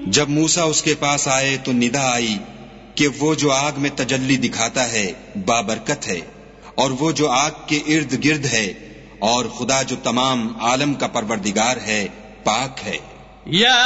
जब मूसा उसके पास आए तो निदा आई कि वो जो आग में तजल्ली दिखाता है बाबरकत है, और वो जो आग के इर्द गिर्द है, और खुदा जो तमाम आलम का परवरदिगार है पाक है।